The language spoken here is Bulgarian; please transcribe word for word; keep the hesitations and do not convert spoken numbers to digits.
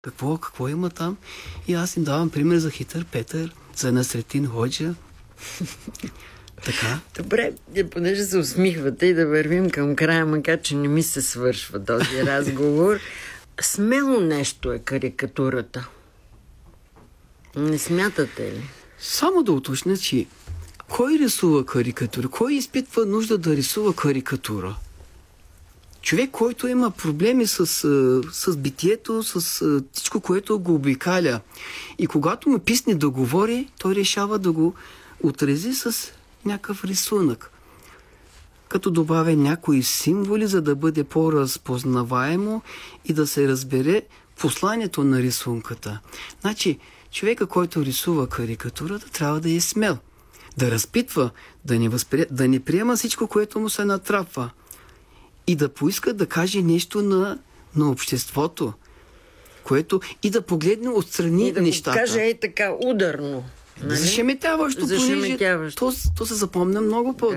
Какво, какво има там? И аз им давам пример за Хитър Петър, за Насретин Ходжа. Така. Добре, понеже се усмихвате и да вървим към края, макар че не ми се свършва този разговор. Смело нещо е карикатурата. Не смятате ли? Само да уточня, че кой рисува карикатура? Кой изпитва нужда да рисува карикатура? Човек, който има проблеми с, с битието, с всичко, което го обикаля. И когато му писне да говори, той решава да го отрази с някакъв рисунък. Като добавя някои символи, за да бъде по-разпознаваемо и да се разбере посланието на рисунката. Значи, човека, който рисува карикатурата, трябва да е смел. Да разпитва, да не, възпри... да не приема всичко, което му се натрапва. И да поиска да каже нещо на, на обществото, което и да погледне отстрани и да нещата. Да каже е така ударно. Нали? Зашеметяващо, понеже то, то се запомня много по